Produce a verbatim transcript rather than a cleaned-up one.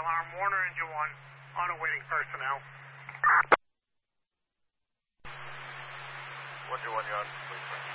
alarm. Warner engine one, on awaiting personnel. One two one, you're on.